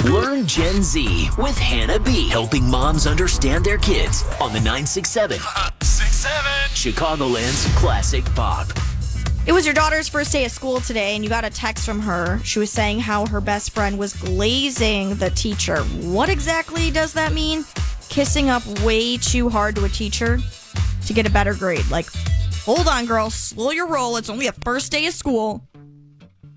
Learn Gen Z with Hannah B. Helping moms understand their kids on the 967. 6-7. Chicagoland's Classic Pop. It was your daughter's first day of school today, and you got a text from her. She was saying how her best friend was glazing the teacher. What exactly does that mean? Kissing up way too hard to a teacher to get a better grade. Like, hold on, girl. Slow your roll. It's only a first day of school.